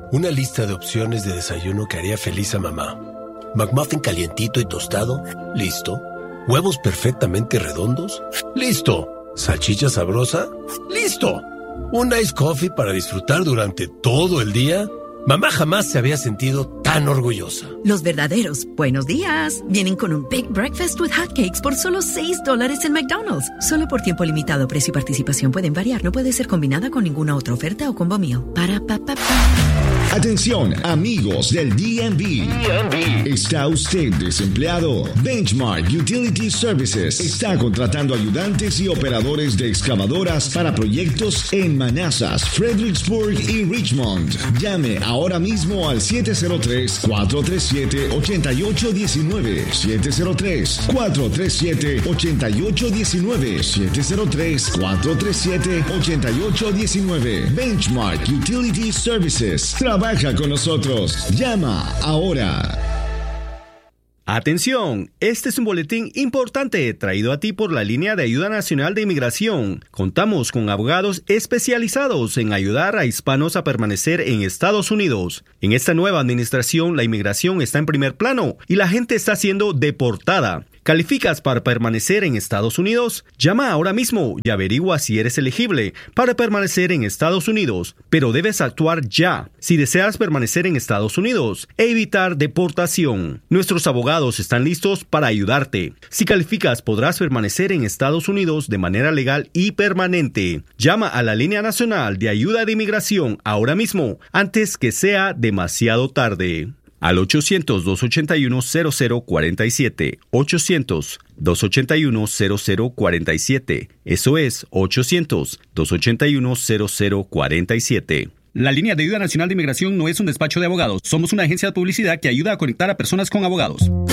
Una lista de opciones de desayuno que haría feliz a mamá. McMuffin calientito y tostado, listo. Huevos perfectamente redondos, listo. Salchicha sabrosa, listo. Un iced coffee para disfrutar durante todo el día. Mamá jamás se había sentido tan orgullosa. Los verdaderos buenos días vienen con un Big Breakfast with Hotcakes por solo $6 en McDonald's. Solo por tiempo limitado. Precio y participación pueden variar. No puede ser combinada con ninguna otra oferta o combo meal. Para pa pa pa. Atención, amigos del DMV. ¿Está usted desempleado? Benchmark Utility Services está contratando ayudantes y operadores de excavadoras para proyectos en Manassas, Fredericksburg y Richmond. Llame ahora mismo al 703-437-8819. 703-437-8819. 703-437-8819. Benchmark Utility Services. Trabaja con nosotros. Llama ahora. Atención, este es un boletín importante traído a ti por la Línea de Ayuda Nacional de Inmigración. Contamos con abogados especializados en ayudar a hispanos a permanecer en Estados Unidos. En esta nueva administración, la inmigración está en primer plano y la gente está siendo deportada. ¿Calificas para permanecer en Estados Unidos? Llama ahora mismo y averigua si eres elegible para permanecer en Estados Unidos, pero debes actuar ya si deseas permanecer en Estados Unidos e evitar deportación. Nuestros abogados están listos para ayudarte. Si calificas, podrás permanecer en Estados Unidos de manera legal y permanente. Llama a la Línea Nacional de Ayuda de Inmigración ahora mismo, antes que sea demasiado tarde. Al 800-281-0047. 800-281-0047. Eso es 800-281-0047. La Línea de Ayuda Nacional de Inmigración no es un despacho de abogados. Somos una agencia de publicidad que ayuda a conectar a personas con abogados.